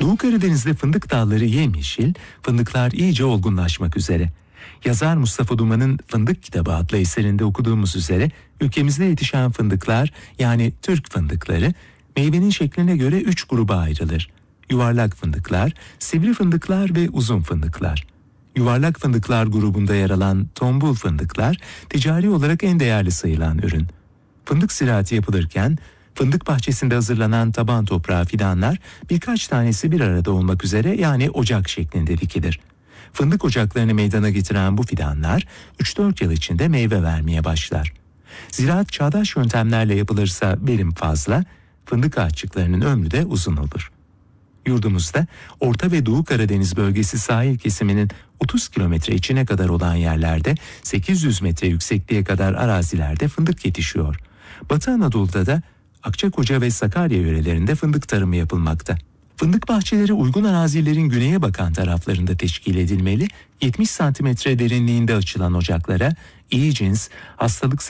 Doğu Karadeniz'de fındık dalları yemyeşil, fındıklar iyice olgunlaşmak üzere. Yazar Mustafa Duman'ın Fındık Kitabı adlı eserinde okuduğumuz üzere ülkemizde yetişen fındıklar, yani Türk fındıkları, meyvenin şekline göre 3 gruba ayrılır. Yuvarlak fındıklar, sivri fındıklar ve uzun fındıklar. Yuvarlak fındıklar grubunda yer alan tombul fındıklar ticari olarak en değerli sayılan ürün. Fındık ziraati yapılırken fındık bahçesinde hazırlanan taban toprağı fidanlar birkaç tanesi bir arada olmak üzere, yani ocak şeklinde dikilir. Fındık ocaklarını meydana getiren bu fidanlar 3-4 yıl içinde meyve vermeye başlar. Ziraat çağdaş yöntemlerle yapılırsa verim fazla, fındık ağaççıklarının ömrü de uzun olur. Yurdumuzda Orta ve Doğu Karadeniz bölgesi sahil kesiminin 30 kilometre içine kadar olan yerlerde 800 metre yüksekliğe kadar arazilerde fındık yetişiyor. Batı Anadolu'da da Akçakoca ve Sakarya yörelerinde fındık tarımı yapılmakta. Fındık bahçeleri uygun arazilerin güneye bakan taraflarında teşkil edilmeli, 70 santimetre derinliğinde açılan ocaklara iyi cins, hastalık